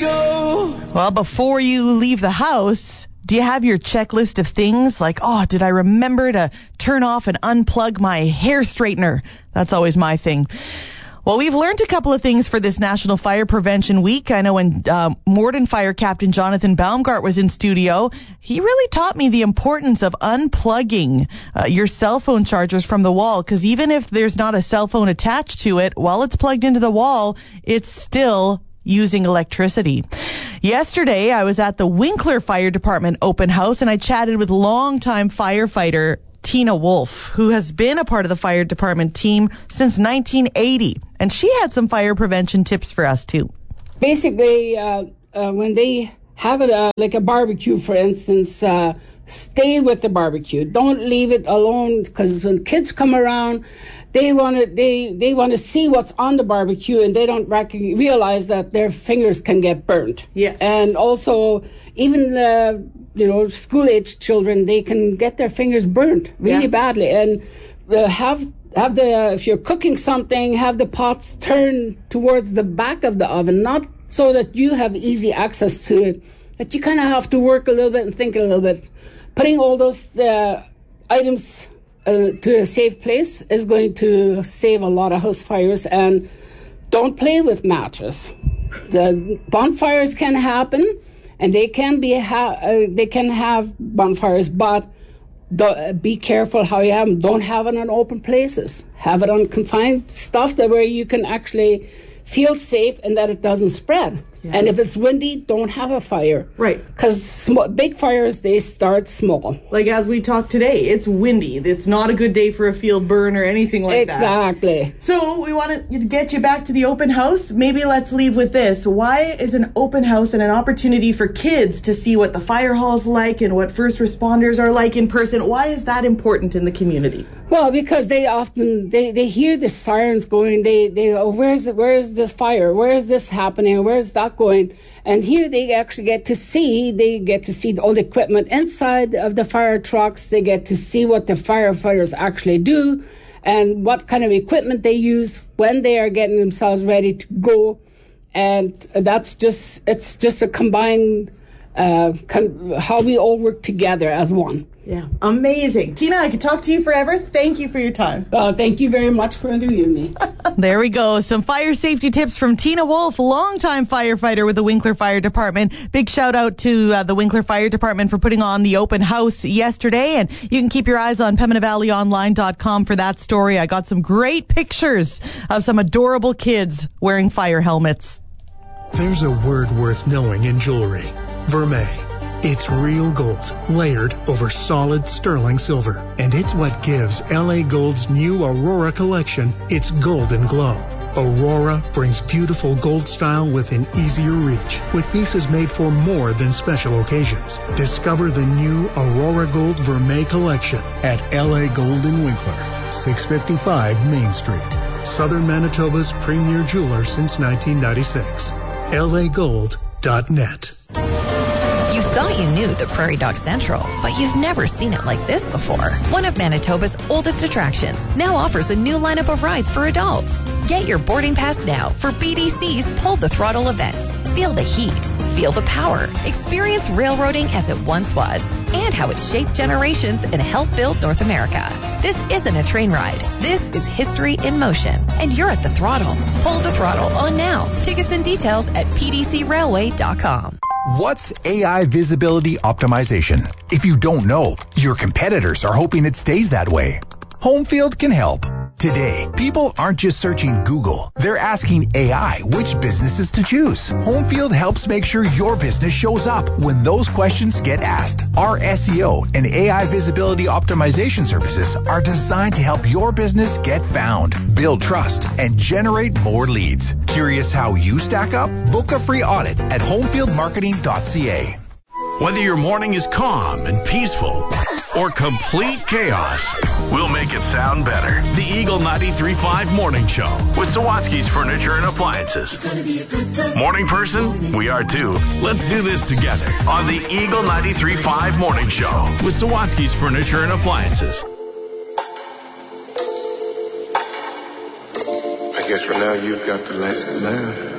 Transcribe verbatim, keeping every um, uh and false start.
go. Well, before you leave the house, do you have your checklist of things like, oh, did I remember to turn off and unplug my hair straightener? That's always my thing. Well, we've learned a couple of things for this National Fire Prevention Week. I know when uh, Morden Fire Captain Jonathan Baumgart was in studio, he really taught me the importance of unplugging uh, your cell phone chargers from the wall, because even if there's not a cell phone attached to it, while it's plugged into the wall, it's still using electricity. Yesterday, I was at the Winkler Fire Department open house, and I chatted with longtime firefighter Tina Wolf, who has been a part of the fire department team since nineteen eighty. And she had some fire prevention tips for us, too. Basically, uh, uh, when they have it, uh, like a barbecue, for instance, uh, stay with the barbecue. Don't leave it alone, because when kids come around, they want to they, they want to see what's on the barbecue, and they don't rec- realize that their fingers can get burnt. Yes. And also, even the you know school-age children, they can get their fingers burnt really yeah. badly. And uh, have have the uh, if you're cooking something, have the pots turned towards the back of the oven, not so that you have easy access to it. That you kind of have to work a little bit and think a little bit. Putting all those uh, items uh, to a safe place is going to save a lot of house fires. And don't play with matches. The bonfires can happen, and they can be ha- uh, they can have bonfires, but do- be careful how you have them. Don't have it in open places. Have it on confined stuff that where you can actually feel safe and that it doesn't spread. Yeah. And if it's windy, don't have a fire. Right. Because sm- big fires, they start small. Like as we talked today, it's windy. It's not a good day for a field burn or anything like exactly. that. Exactly. So we want to get you back to the open house. Maybe let's leave with this. Why is an open house and an opportunity for kids to see what the fire hall's like and what first responders are like in person? Why is that important in the community? Well, because they often, they, they hear the sirens going, they, they oh, where's, where is this fire? Where is this happening? Where is that going? And here they actually get to see, they get to see all the equipment inside of the fire trucks. They get to see what the firefighters actually do and what kind of equipment they use when they are getting themselves ready to go. And that's just, it's just a combined, uh, con- how we all work together as one. Yeah, amazing. Tina, I could talk to you forever. Thank you for your time. Uh, thank you very much for interviewing me. There we go. Some fire safety tips from Tina Wolf, longtime firefighter with the Winkler Fire Department. Big shout out to uh, the Winkler Fire Department for putting on the open house yesterday. And you can keep your eyes on Pembina Valley Online dot com for that story. I got some great pictures of some adorable kids wearing fire helmets. There's a word worth knowing in jewelry. Vermeil. It's real gold, layered over solid sterling silver. And it's what gives L A Gold's new Aurora collection its golden glow. Aurora brings beautiful gold style within easier reach, with pieces made for more than special occasions. Discover the new Aurora Gold Vermeil collection at L A Gold in Winkler, six fifty-five Main Street. Southern Manitoba's premier jeweler since nineteen ninety-six. L A gold dot net. You thought you knew the Prairie Dog Central, but you've never seen it like this before. One of Manitoba's oldest attractions now offers a new lineup of rides for adults. Get your boarding pass now for B D C's Pull the Throttle events. Feel the heat, feel the power, experience railroading as it once was, and how it shaped generations and helped build North America. This isn't a train ride. This is history in motion, and you're at the throttle. Pull the Throttle on now. Tickets and details at p d c railway dot com. What's A I visibility optimization? If you don't know, your competitors are hoping it stays that way. Homefield can help. Today, people aren't just searching Google. They're asking A I which businesses to choose. Homefield helps make sure your business shows up when those questions get asked. Our S E O and A I visibility optimization services are designed to help your business get found, build trust, and generate more leads. Curious how you stack up? Book a free audit at homefield marketing dot c a. Whether your morning is calm and peaceful or complete chaos, we'll make it sound better. The Eagle ninety-three point five Morning Show with Sawatsky's Furniture and Appliances. Morning person? We are too. Let's do this together on the Eagle ninety-three point five Morning Show with Sawatsky's Furniture and Appliances. I guess for now you've got the last laugh.